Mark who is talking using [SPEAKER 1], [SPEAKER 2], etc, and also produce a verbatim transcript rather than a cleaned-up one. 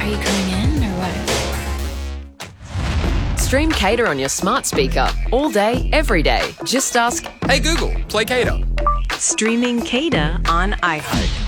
[SPEAKER 1] Are you coming in or what?
[SPEAKER 2] Stream Cater on your smart speaker all day, every day. Just ask,
[SPEAKER 3] Hey Google, play Cater.
[SPEAKER 4] Streaming Cater on iHeart.